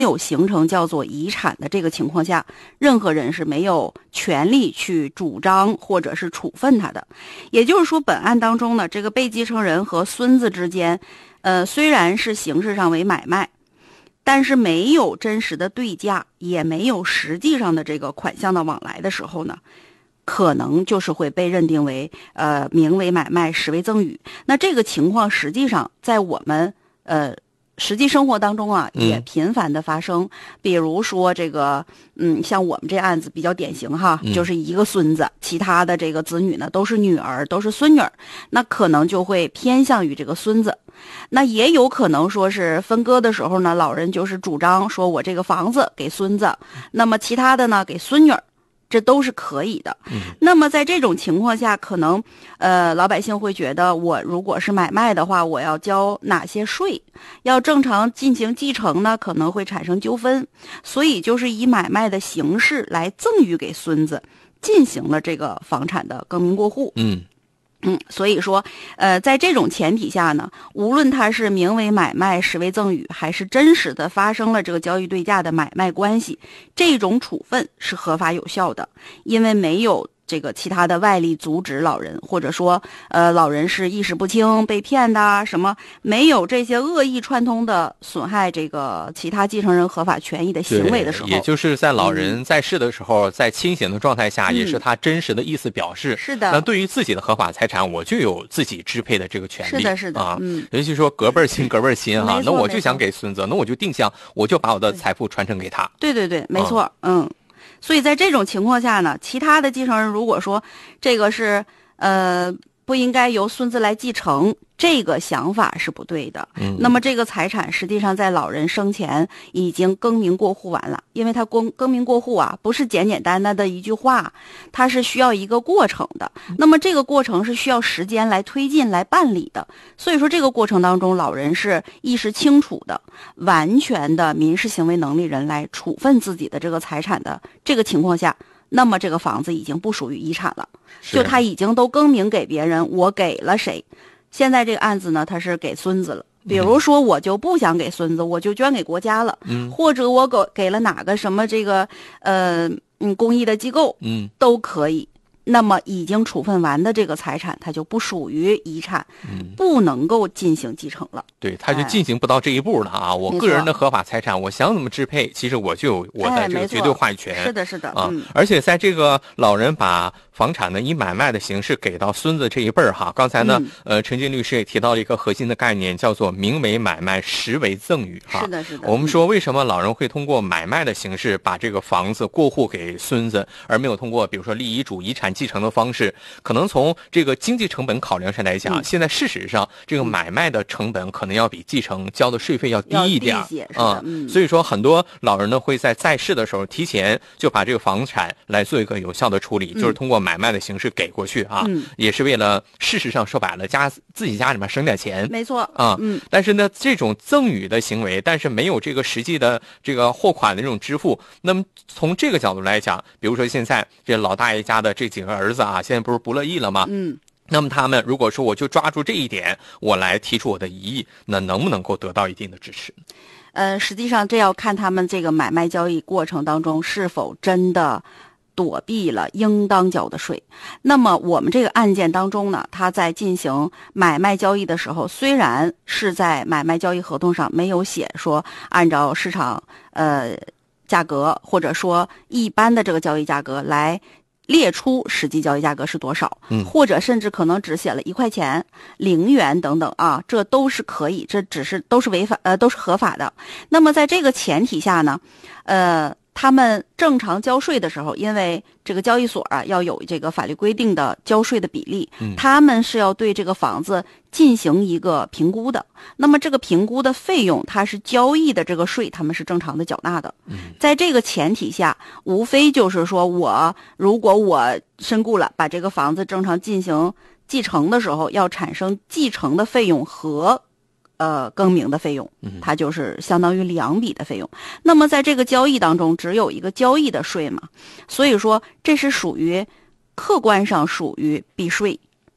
有形成叫做遗产的这个情况下，任何人是没有权利去主张或者是处分他的。也就是说，本案当中呢，这个被继承人和孙子之间，虽然是形式上为买卖，但是没有真实的对价，也没有实际上的这个款项的往来的时候呢，可能就是会被认定为名为买卖，实为赠与。那这个情况实际上在我们实际生活当中啊，也频繁的发生。比如说这个，像我们这案子比较典型哈，就是一个孙子，其他的这个子女呢都是女儿，都是孙女儿，那可能就会偏向于这个孙子。那也有可能说是分割的时候呢，老人就是主张说我这个房子给孙子，那么其他的呢给孙女儿。这都是可以的。那么在这种情况下，可能老百姓会觉得，我如果是买卖的话，我要交哪些税？要正常进行继承呢，可能会产生纠纷，所以就是以买卖的形式来赠与给孙子，进行了这个房产的更名过户。所以说，在这种前提下呢，无论它是名为买卖，实为赠与，还是真实的发生了这个交易对价的买卖关系，这种处分是合法有效的，因为没有这个其他的外力阻止老人，或者说老人是意识不清被骗的什么，没有这些恶意串通的损害这个其他继承人合法权益的行为的时候， 也就是在老人在世的时候，在清醒的状态下，也是他真实的意思表示。 是的。 那对于自己的合法财产，我就有自己支配的这个权利。 是的，是的啊。 尤其说隔辈儿亲，隔辈儿亲哈，那我就想给孙子，那我就定向，我就把我的财富传承给他。 对对对，没错。所以在这种情况下呢，其他的继承人如果说这个是不应该由孙子来继承，这个想法是不对的。那么这个财产实际上在老人生前已经更名过户完了，因为他更名过户啊，不是简简单单的一句话，它是需要一个过程的。那么这个过程是需要时间来推进来办理的，所以说这个过程当中，老人是意识清楚的，完全的民事行为能力人来处分自己的这个财产的这个情况下，那么这个房子已经不属于遗产了，就他已经都更名给别人，我给了谁？现在这个案子呢，他是给孙子了。比如说，我就不想给孙子，我就捐给国家了，或者我给了哪个什么这个公益的机构，都可以。那么已经处分完的这个财产，它就不属于遗产，不能够进行继承了。 对，它就进行不到这一步了啊！我个人的合法财产，我想怎么支配，其实我就有我的这个绝对话语权。 是的，是的啊。而且在这个老人把房产呢以买卖的形式给到孙子这一辈儿哈，刚才呢陈金律师也提到了一个核心的概念，叫做名为买卖，实为赠与哈。 是的，是的。 我们说为什么老人会通过买卖的形式把这个房子过户给孙子，而没有通过比如说立遗嘱、遗产继承的方式？可能从这个经济成本考量上来讲，现在事实上这个买卖的成本可能要比继承交的税费要低一点啊。所以说很多老人呢会在世的时候提前就把这个房产来做一个有效的处理，就是通过买卖的形式给过去啊，也是为了事实上说白了自己家里面省点钱， 没错啊。但是呢这种赠与的行为，但是没有这个实际的这个货款的这种支付，那么从这个角度来讲，比如说现在这老大爷家的这几个儿子啊，现在不是不乐意了吗？那么他们如果说我就抓住这一点，我来提出我的疑义，那能不能够得到一定的支持？ 实际上这要看他们这个买卖交易过程当中是否真的躲避了应当交的税。那么我们这个案件当中呢，他在进行买卖交易的时候，虽然是在买卖交易合同上没有写说按照市场价格或者说一般的这个交易价格来列出实际交易价格是多少，或者甚至可能只写了1块钱、0元等等啊，这都是可以，这只是都是违法都是合法的。那么在这个前提下呢，他们正常交税的时候，因为这个交易所啊要有这个法律规定的交税的比例，他们是要对这个房子进行一个评估的。那么这个评估的费用，它是交易的这个税，他们是正常的缴纳的。在这个前提下，无非就是说如果我身故了，把这个房子正常进行继承的时候，要产生继承的费用和更名的费用，它就是相当于2笔的费用。那么在这个交易当中，只有一个交易的税嘛，所以说这是属于客观上属于避税，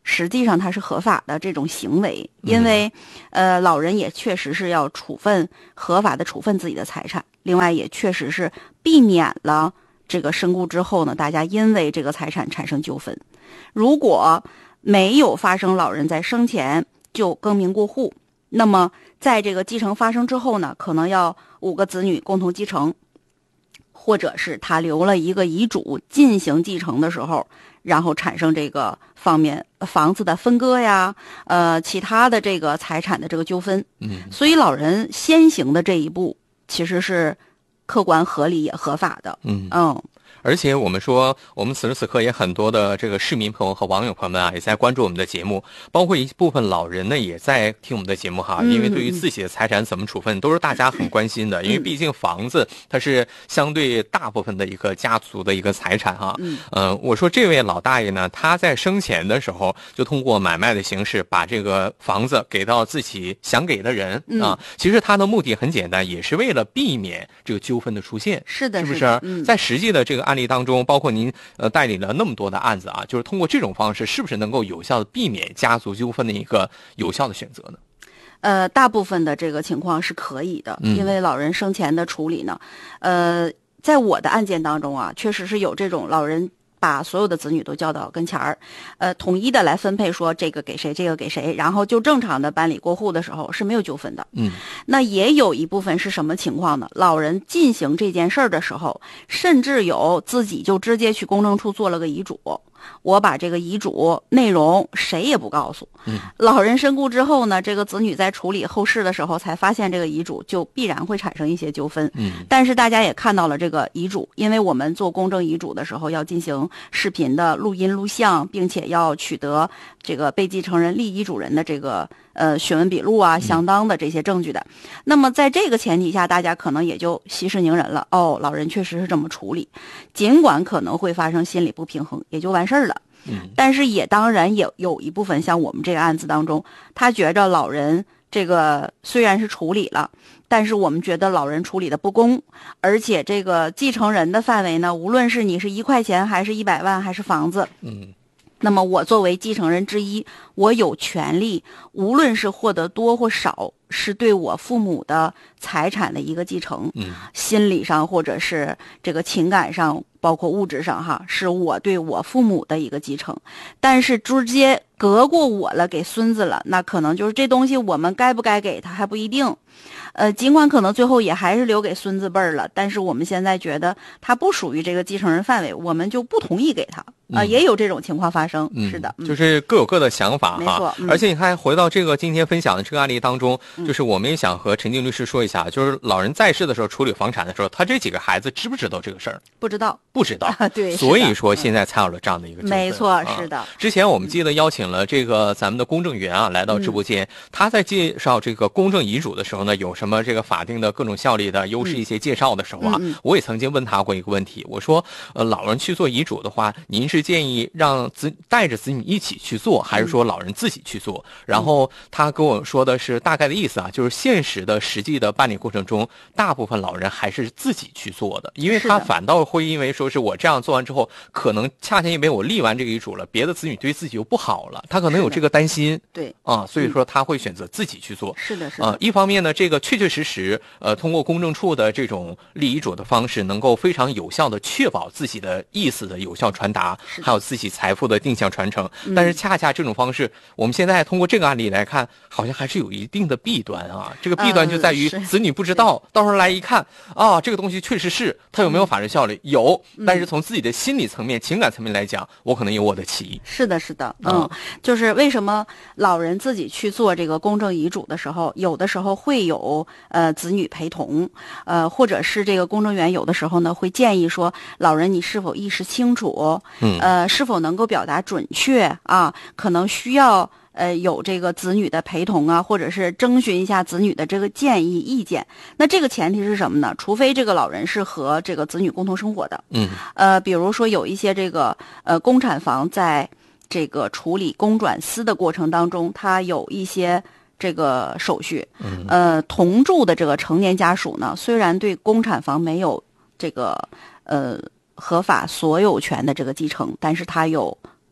实际上它是合法的这种行为，因为老人也确实是要合法的处分自己的财产，另外也确实是避免了这个身故之后呢，大家因为这个财产产生纠纷。如果没有发生老人在生前就更名过户，那么在这个继承发生之后呢，可能要5个子女共同继承，或者是他留了一个遗嘱进行继承的时候，然后产生这个房子的分割呀，其他的这个财产的这个纠纷。所以老人先行的这一步其实是客观合理也合法的。 而且我们说，我们此时此刻也很多的这个市民朋友和网友朋友们啊，也在关注我们的节目，包括一部分老人呢也在听我们的节目哈。因为对于自己的财产怎么处分，都是大家很关心的。因为毕竟房子它是相对大部分的一个家族的一个财产哈。我说这位老大爷呢，他在生前的时候就通过买卖的形式把这个房子给到自己想给的人啊。其实他的目的很简单，也是为了避免这个纠纷的出现。 是的， 是不是？在实际的这个案例当中，包括您代理了那么多的案子啊，就是通过这种方式，是不是能够有效的避免家族纠纷的一个有效的选择呢？ 大部分的这个情况是可以的，因为老人生前的处理呢，在我的案件当中啊，确实是有这种老人把所有的子女都叫到跟前儿，统一的来分配，说这个给谁，这个给谁，然后就正常的办理过户的时候是没有纠纷的。那也有一部分是什么情况呢？老人进行这件事儿的时候，甚至有自己就直接去公证处做了个遗嘱。我把这个遗嘱内容谁也不告诉。老人身故之后呢，这个子女在处理后事的时候才发现这个遗嘱，就必然会产生一些纠纷。但是大家也看到了这个遗嘱，因为我们做公证遗嘱的时候要进行视频的录音录像，并且要取得这个被继承人立遗嘱人的这个询问笔录啊，相当的这些证据的。那么在这个前提下，大家可能也就息事宁人了。老人确实是这么处理，尽管可能会发生心理不平衡，也就完事儿了。但是也当然也有一部分像我们这个案子当中，他觉着老人这个虽然是处理了，但是我们觉得老人处理的不公，而且这个继承人的范围呢，无论是你是1块钱还是100万还是房子，那么我作为继承人之一，我有权利，无论是获得多或少，是对我父母的财产的一个继承。心理上或者是这个情感上，包括物质上哈，是我对我父母的一个继承。但是直接隔过我了，给孙子了，那可能就是这东西我们该不该给他还不一定。尽管可能最后也还是留给孙子辈儿了，但是我们现在觉得他不属于这个继承人范围，我们就不同意给他。也有这种情况发生。是的， 就是各有各的想法哈。 没错。 而且你看，回到这个今天分享的这个案例当中，就是我们也想和陈静律师说一下，就是老人在世的时候处理房产的时候，他这几个孩子知不知道这个事儿？ 不知道。对。 所以说现在才有了这样的一个纠纷。 没错，是的。 之前我们记得邀请了这个咱们的公证员啊来到直播间，他在介绍这个公证遗嘱的时候呢，有什么这个法定的各种效力的优势一些介绍的时候啊，我也曾经问他过一个问题，我说老人去做遗嘱的话，您是建议让带着子女一起去做，还是说老人自己去做？然后他跟我说的是大概的意思啊，就是现实的实际的办理过程中，大部分老人还是自己去做的，因为他反倒会因为说是我这样做完之后，可能恰恰因为我立完这个遗嘱了，别的子女对自己又不好了，他可能有这个担心。 对啊，所以说他会选择自己去做。 是的。 一方面呢，这个确确实实通过公证处的这种立遗嘱的方式，能够非常有效的确保自己的意思的有效传达，还有自己财富的定向传承。但是恰恰这种方式，我们现在通过这个案例来看，好像还是有一定的弊端啊。这个弊端就在于子女不知道，到时候来一看啊，这个东西确实是它有没有法律效力？有，但是从自己的心理层面、情感层面来讲，我可能有我的歧义。 是的。就是为什么老人自己去做这个公证遗嘱的时候，有的时候会有子女陪同，或者是这个公证员有的时候呢会建议说，老人你是否意识清楚，是否能够表达准确啊？可能需要有这个子女的陪同啊，或者是征询一下子女的这个建议意见。那这个前提是什么呢？除非这个老人是和这个子女共同生活的，比如说有一些这个公产房在这个处理公转私的过程当中，它有一些这个手续。同住的这个成年家属呢，虽然对公产房没有这个合法所有权的这个继承，但是他有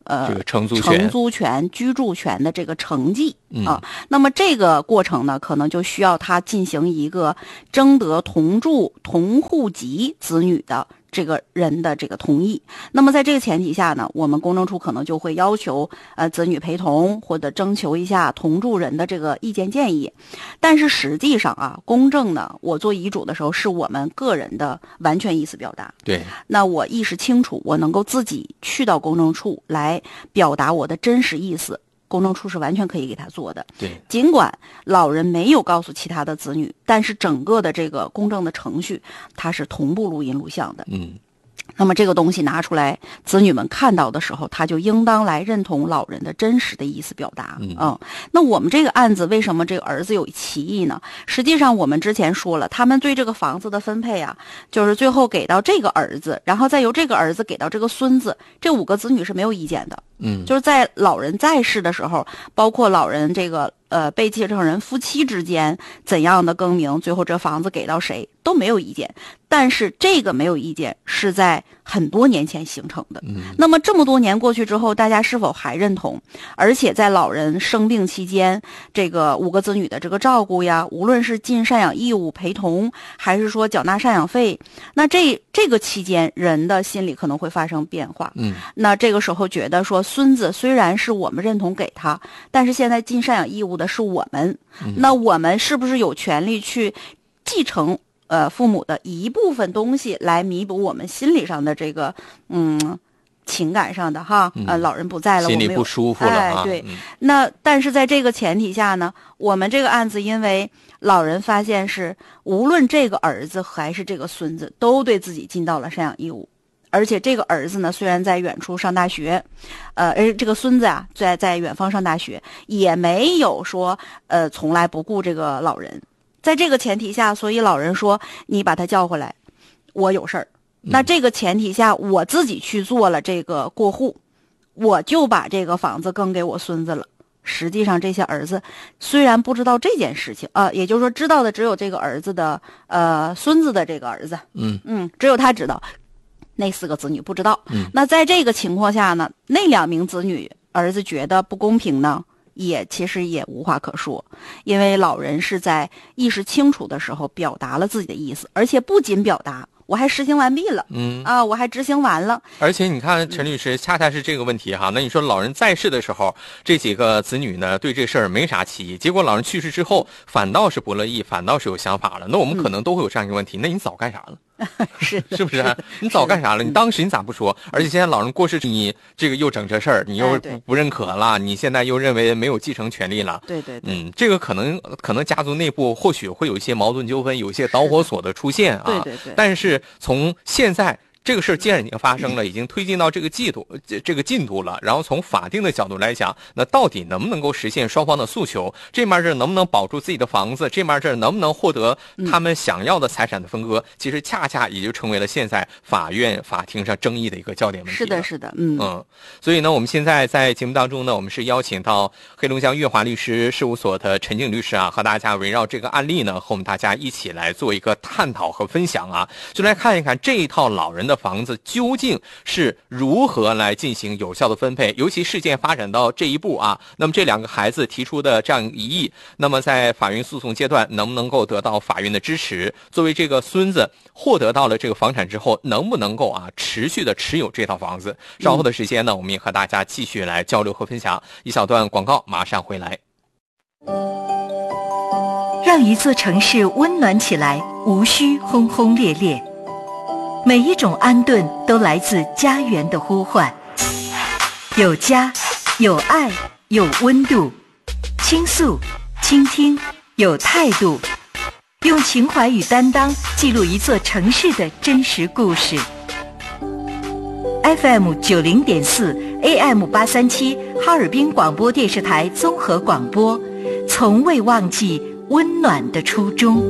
这个承租权、居住权的这个承继啊。那么这个过程呢，可能就需要他进行一个征得同住同户籍子女的这个人的这个同意。那么在这个前提下呢，我们公证处可能就会要求子女陪同，或者征求一下同住人的这个意见建议。但是实际上啊，公证呢，我做遗嘱的时候是我们个人的完全意思表达。 对， 那我意识清楚，我能够自己去到公证处来表达我的真实意思，公证处是完全可以给他做的。 对， 尽管老人没有告诉其他的子女，但是整个的这个公证的程序，它是同步录音录像的。那么这个东西拿出来，子女们看到的时候，他就应当来认同老人的真实的意思表达。那我们这个案子为什么这个儿子有歧义呢？实际上我们之前说了，他们对这个房子的分配啊，就是最后给到这个儿子，然后再由这个儿子给到这个孙子，这5个子女是没有意见的。就是在老人在世的时候，包括老人这个被继承人夫妻之间怎样的更名，最后这房子给到谁都没有意见。但是这个没有意见是在很多年前形成的。那么这么多年过去之后，大家是否还认同？而且在老人生病期间，这个5个子女的这个照顾呀，无论是尽赡养义务陪同，还是说缴纳赡养费，那这个期间人的心理可能会发生变化。那这个时候觉得说，孙子虽然是我们认同给他，但是现在尽赡养义务的是我们，那我们是不是有权利去继承父母的一部分东西，来弥补我们心理上的这个情感上的老人不在了， 心里不舒服了对。那但是在这个前提下呢，我们这个案子因为老人发现是无论这个儿子还是这个孙子都对自己尽到了赡养义务。而且这个儿子呢，虽然在远处上大学，而这个孙子啊，在远方上大学，也没有说从来不顾这个老人。在这个前提下，所以老人说你把他叫回来，我有事儿。那这个前提下，我自己去做了这个过户，我就把这个房子更给我孙子了。实际上这些儿子虽然不知道这件事情也就是说知道的只有这个儿子的孙子的这个儿子，只有他知道。那4个子女不知道。那在这个情况下呢，那2名子女儿子觉得不公平呢，其实也无话可说，因为老人是在意识清楚的时候表达了自己的意思，而且不仅表达，我还实行完毕了，我还执行完了。 而且你看陈律师，恰恰是这个问题哈。那你说老人在世的时候，这几个子女呢对这事儿没啥歧义，结果老人去世之后，反倒是不乐意，反倒是有想法了。那我们可能都会有这样一个问题，那你早干啥了？ 是不是？你早干啥了？你当时你咋不说？而且现在老人过世，你这个又整这事儿，你又不认可了，你现在又认为没有继承权利了。 对。 这个可能家族内部或许会有一些矛盾纠纷，有一些导火索的出现啊。 对。 但是从现在。这个事儿既然已经发生了，已经推进到这个进度了，然后从法定的角度来讲，那到底能不能够实现双方的诉求？这面这能不能保住自己的房子？这面这能不能获得他们想要的财产的分割？其实恰恰也就成为了现在法庭上争议的一个焦点问题。 是的， 所以呢，我们现在在节目当中呢，我们是邀请到黑龙江悦华律师事务所的陈静律师啊，和大家围绕这个案例呢，和我们大家一起来做一个探讨和分享啊，就来看一看这一套老人的房子究竟是如何来进行有效的分配，尤其事件发展到这一步啊，那么这2个孩子提出的这样疑义，那么在法院诉讼阶段能不能够得到法院的支持？作为这个孙子获得到了这个房产之后，能不能够持续的持有这套房子？稍后的时间呢，我们也和大家继续来交流和分享。一小段广告，马上回来。 让一座城市温暖起来，无需轰轰烈烈。每一种安顿都来自家园的呼唤，有家，有爱，有温度，倾诉，倾听，有态度，用情怀与担当记录一座城市的真实故事。FM 90.4 AM 837哈尔滨广播电视台综合广播，从未忘记温暖的初衷。